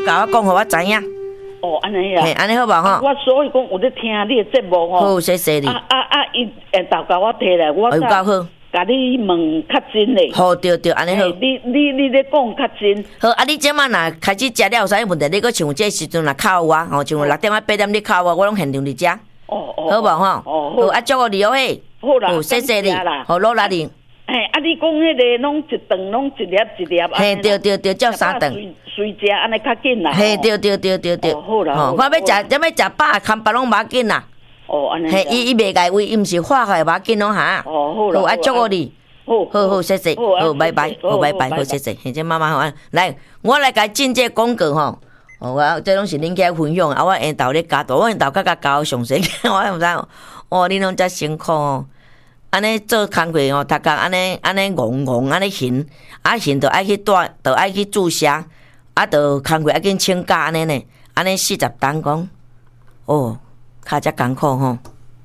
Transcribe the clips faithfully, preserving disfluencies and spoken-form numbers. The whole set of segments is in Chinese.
甲我讲，互我知影。 哦，安尼啊。 嘿，安尼好无吼？ 我所以讲有咧听你的节目吼。 好，谢谢你。 啊啊啊！伊下昼甲我摕来，我有够好。 甲你问较真嘞。 好，对对，安尼好。 你你你咧讲较真。 好，啊，你即马若开始食了有啥物问题？你搁像这时阵若敲我，吼，像六点啊八点你敲我，我拢现场伫遮。 哦哦。 好无吼？ 哦好。好，啊，祝你哦嘿。 好啦。 好，谢谢你。好，努力你。 嘿，啊，你讲迄个拢一顿拢一粒一粒。 嘿，对对对，照三顿。 随随食安尼较紧啦。 嘿，对对对对对。 好啦。 吼，我要食，要要食饱，看别拢无要紧啦。 哦，安尼。 嘿，伊伊袂介位，伊毋是化学无要紧拢哈。 哦，好啦。 好，啊，祝你。 好， 好好，谢谢。好，拜拜。好，拜拜。好，谢谢。现在妈妈好，来，我来甲进这广告吼。哦，我这拢是恁家分享啊，我缘投咧教导，我缘投甲甲教上细，我毋知哦，恁拢遮辛苦哦。安尼做工课吼，逐工安尼安尼戆戆安尼行，啊行着爱去带，着爱去注射，啊着工课爱紧请假安尼呢，安尼四十档讲，哦，较遮艰苦吼。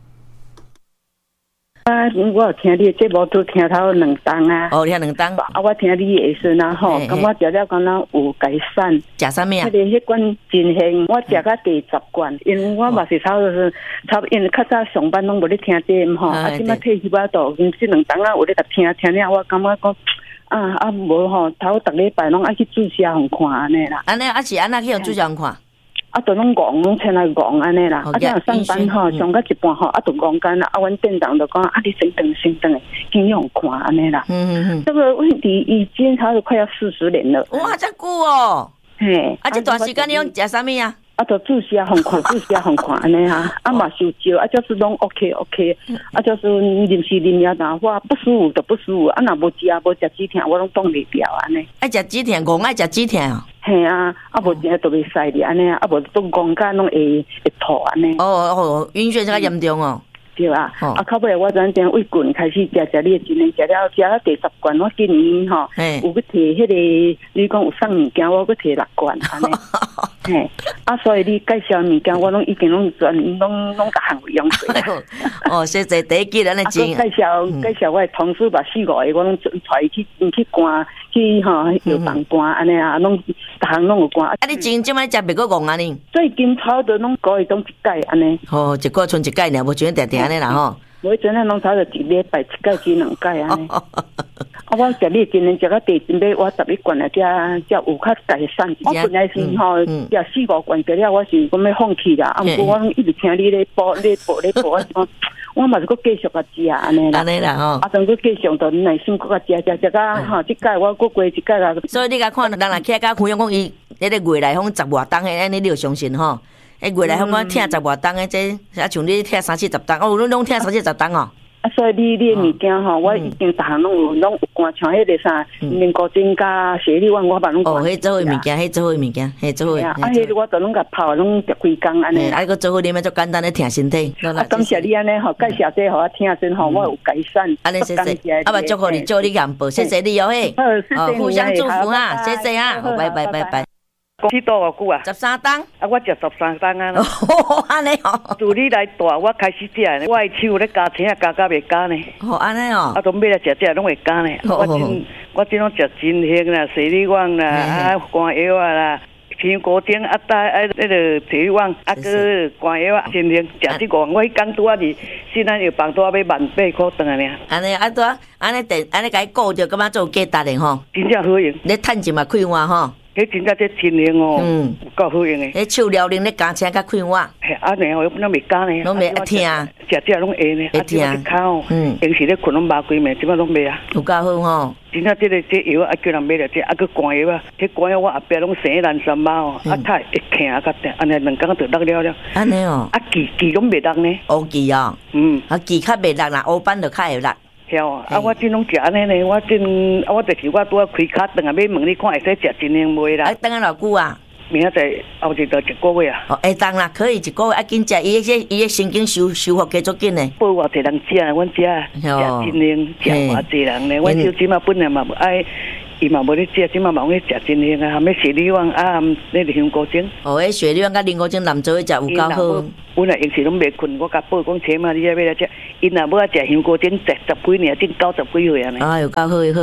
啊，我有听你节目都听头两档啊。 哦，听两档。 啊，我听你的时啊吼，感觉食了敢若有改善。 食啥物啊？ 迄个迄罐真香，我食到第十罐，因为我嘛是差不多是差，因为较早上班拢无咧听节目吼，啊，即摆退休啊，都因即两档啊有咧甲听听了，我感觉讲啊啊无吼，头逐礼拜拢爱去注射互看安尼啦。 安尼啊是安那去互注射互看？ 啊，都拢戆，拢请来戆安尼啦。啊，像上班吼，上到一半吼，啊，都戆干啦。啊，阮店长就讲，啊，你先等，先等诶，先用看安尼啦。嗯嗯嗯。这个问题已经差不多快要四十年了。 哇，遮久哦！ 嘿， 啊，这段时间你用食啥物啊？ 啊，都注射互看，注射互看安尼哈。啊嘛受招，啊就是拢 OK OK， 啊就是临时临了淡化，不舒服就不舒服。啊，若无食啊，无食止疼，我拢挡袂掉安尼。 爱食止疼，戆爱食止疼哦。 嘿啊，啊无食都袂使哩安尼啊，啊无都戆干拢会会吐安尼。 哦哦，晕眩较严重哦。 对啊，啊，到尾我转正胃棍开始食食你的真诶，食了食了第十罐，我今年吼有去摕迄个，你讲有送物件，我去摕六罐安尼。嘿，啊，所以你介绍物件，我拢已经拢全拢拢逐项用过。 哦，谢谢第一季咱诶真。 介绍介绍我诶同事吧，四五个我拢带伊去去灌去吼药房灌安尼啊，拢逐项拢有灌。 啊，你真即摆食袂过戆安尼？ 最近差不多拢个月拢一届安尼。 哦，一个剩一届尔，无像定定安尼啦吼。 我真正拢差不多一礼拜一届至两届安尼。啊，我食你今年食到第真买我十一罐啊，才才有较改善。我本来是吼食四五罐，过了我是讲要放弃啦。啊，不过我一直听你咧播咧播咧播，我讲我嘛是搁继续甲食安尼啦。 安尼啦吼。 啊，当搁继续着耐心搁甲食食食到吼，即届我搁过一届啦。 所以你甲看，人若起甲分享讲伊迄个月来访十外档诶，安尼你就相信吼。迄月来访我听十外档诶，这啊像你听三四十档，哦，你拢听三四十档哦。 啊，所以你你的物件吼，我已经逐项拢有拢有灌，像迄个啥面膏精加雪莉丸，我把拢哦，迄做伙物件，迄做伙物件，迄做伙。 啊，迄我都拢甲泡，拢食几工安尼。 啊，个做伙啉，做简单咧，听身体。 啊，感谢你安尼吼，介绍这互我听先吼，我有改善。 安尼谢谢，啊，嘛祝福你，祝你幸福，谢谢你哦嘿。 哦， 互相祝福哈，谢谢啊，好，拜拜拜拜。 去多偌久啊？ 十三档。 啊，我食十三档啊。 哦，安尼哦。 自你来带，我开始食呢。我的手咧加钱啊，加加袂加呢。 哦，安尼哦。 啊，都买来食食拢会加呢。我真我真拢食真香啦，水利网啦，啊，肝药啊啦，香菇精啊，带啊，那个水利网啊，个肝药啊，真香。食即个，我迄工拄啊是，现在药房拄啊要万八块顿啊呢。 安尼啊，拄啊，安尼电，安尼甲伊顾着，感觉做价值的吼。 真正好用。 你趁钱嘛开碗吼。 迄真正这真灵哦，嗯，够好用诶。 迄手疗灵咧加车甲开碗， 嘿，啊，然后那袂加呢， 拢袂一听， 食食拢会呢， 会听， 口，嗯，平时咧困拢麻规暝，即摆拢袂啊， 有够好吼。 真正这个这药啊，叫人买来这，啊，个肝药啊，迄肝药我后壁拢生烂三包哦，啊，太会疼啊，甲定，安尼两工就落了了。 安尼哦， 啊，记记拢袂落呢， 乌记哦，嗯，啊记较袂落啦，乌斑就较会落。 晓啊！我真拢食安尼呢，我真啊，我就是我拄啊开卡顿啊，要问你看会使食真灵袂啦？ 啊，等下偌久啊？ 明仔载后日就一个月啊。 哦，会当啦，可以一个月啊，紧食，伊迄伊迄神经修修复加足紧呢。 报偌济人食，阮食食真灵，食偌济人呢。阮小姊嘛本来嘛爱，伊嘛无咧食，即嘛嘛咧食真灵啊，含咩雪梨丸啊，那个香菇精。 哦，迄雪梨丸甲灵菇精南做伙食有够好。 阮若用时拢袂困，我甲报讲车嘛，你要要来食。因若要食香菇精，食十几年，正九十几岁安尼。 啊，有够好好啦。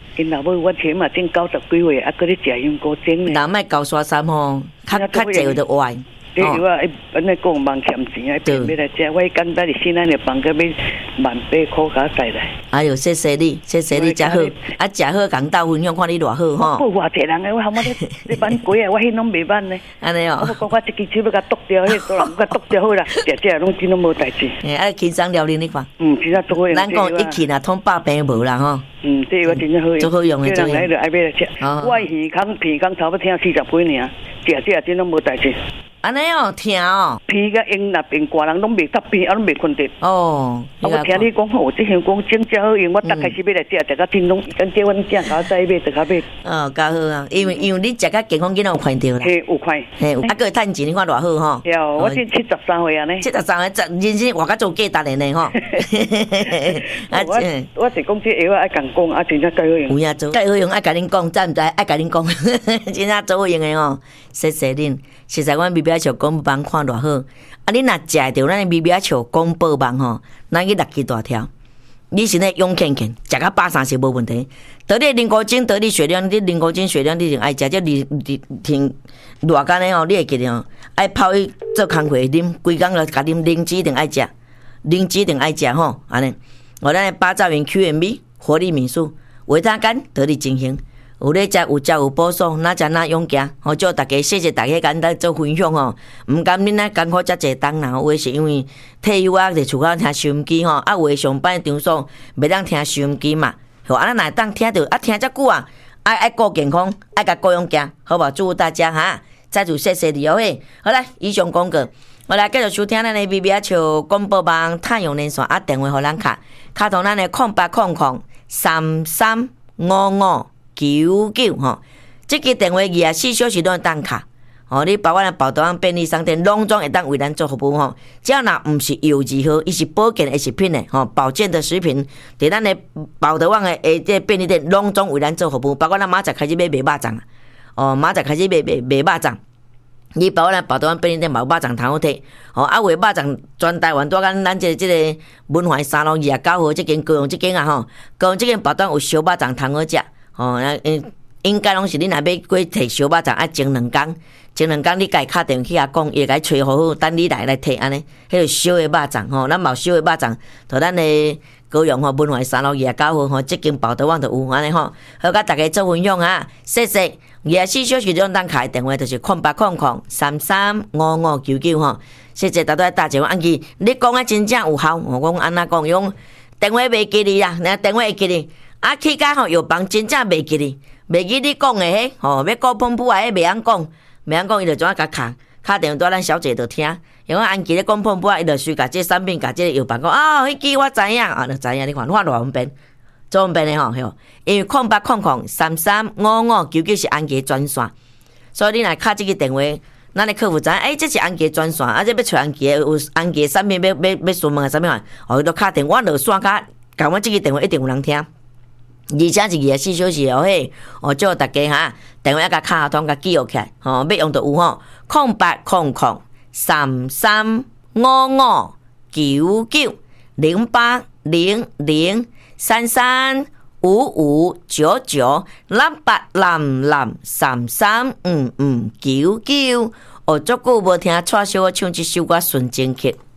因老母我起码正九十几岁，还搁咧食香菇精呢。 那卖高刷三吼，较较济有得歪。 对，有啊，安尼讲忙欠钱啊，变要来食，我简单的先安尼放个要万八块加载来。 哎呦，谢谢你，谢谢你，食好，啊，食好共斗分享，看你偌好吼。 不偌济人诶，我喊我咧咧挽鸡啊，我迄拢袂挽呢。 安尼哦。 我讲我一支手要甲剁掉，迄都人甲剁掉好啦，食食拢真拢无代志。 诶，啊，轻松料理你看。 嗯，真正做好用。 咱讲一气若通百病无啦吼。 嗯，这个真正好用。 做好用诶，做人来就爱买来食。我耳孔鼻孔差不多听四十几年，食食真拢无代志。 安尼哦，听哦， 鼻甲用那边挂人拢未搭边，啊拢未困得。 哦， 啊，我听你讲吼，这香讲真正好用，我逐开始要来食，大家真拢跟叫阮囝甲再买，逐家买。 哦，较好啊，因为因为你食甲健康，囡仔有看到啦。 嘿，有看。 嘿，啊，个趁钱，你看偌好吼。 对，我今七十三岁啊呢。 七十三岁，人生活甲做价值的呢吼。 啊，我我是讲这药爱共讲，啊，真正介好用。 有影做，介好用，爱甲恁讲，再毋知爱甲恁讲，真正做好用的吼。谢谢恁，实在阮 B B 笑广播网看偌好，啊，你若食着咱的 B B 笑广播网吼，咱去六支大条，你是咧勇健健，食到百三是无问题。得你啉古精，得你血量，你啉古精血量，你就爱食，这二二天偌干的吼，你会记得吼，爱泡去做工课啉，规工就甲啉灵芝一定爱食，灵芝一定爱食吼，安尼。我咱的八爪鱼 Q M B 活力民宿维他干得力精行。有咧食有食有补爽，哪食哪勇行。吼，祝大家谢谢大家跟咱做分享吼。毋甘恁咧艰苦遮济冬啦，有诶是因为退休啊，伫厝口听收音机吼，啊有诶上班场所袂当听收音机嘛。吼，啊咱若当听着啊听遮久啊，爱爱顾健康，爱甲顾勇行，好无？祝福大家哈！再次谢谢你哦嘿。好来，以上广告，我来继续收听咱诶 B B 啊笑广播网太阳连线啊，电话互咱卡，卡通咱诶空八空空三三五五。九九吼，这个电话二十四小时都当卡，吼，你包括咱宝岛便利商店拢总会当为咱做服务吼。只要若毋是药剂号，伊是保健的食品的吼，保健的食品，伫咱的宝岛网的诶这便利店拢总为咱做服务，包括咱明仔开始买卖肉粽啊，哦，明仔开始买卖卖肉粽。你包括咱宝岛便利店嘛有肉粽通好摕，吼啊，为肉粽全台湾带咱咱这这个文华三路二十九号这间高雄这间啊吼，高雄这间宝岛有烧肉粽通好食。哦，那应应该拢是你若要过摕烧肉粽，啊，前两工，前两工你家敲电话去遐讲，伊会甲你吹好好，等你来来摕安尼，迄个烧的肉粽吼，咱嘛有烧的肉粽，同咱的高雄吼，文华三路二十九号吼，即间宝岛网就有安尼吼，好甲大家做分享啊，谢谢。二十四小时中当开电话就是空八空空三三五五九九吼，谢谢大家大姐，安记你讲啊真正有效，我讲安那讲用电话袂记哩啊，那电话会记哩。啊，去甲吼药房真正袂记哩，袂记你讲诶迄吼，要顾碰碰啊，迄袂晓讲，袂晓讲，伊就怎啊甲卡卡电话咱小姐就听，因为安记咧讲碰碰啊，伊就随甲这产品甲这个药房讲啊，迄支我知影啊，就知影你看，看偌方便，做方便诶吼，吼，因为空八空空三三五五九九是安记专线，所以你若敲这个电话，咱的客服知影，诶，这是安记专线，啊，这要找安记有安记产品要要要询问啊，啥物啊，哦，伊就敲电话落线甲，甲阮这个电话一定有人听。而且是二十四小时哦嘿，哦祝大家哈电话甲卡通甲记录起来，吼要用到有吼，空八空空三三五五九九零八零零三三五五九九六八零零三三五五九九。哦，足久无听蔡小我唱一首歌《纯情曲》。